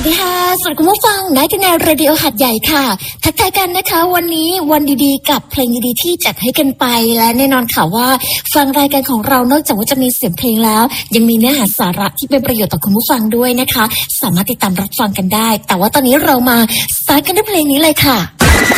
ดีค่ะสวัสดีคุณผู้ฟังนายแนวเรดิโอหัดใหญ่ค่ะทักทายกันนะคะวันนี้วันดีๆกับเพลงดีๆที่จัดให้กันไปและแน่นอนค่ะว่าฟังรายการของเรานอกจากว่าจะมีเสียงเพลงแล้วยังมีเนื้อหาสาระที่เป็นประโยชน์ต่อคุณผู้ฟังด้วยนะคะสามารถติดตามรับฟังกันได้แต่ว่าตอนนี้เรามาสตาร์ทกันด้วยเพลงนี้เลยค่ะ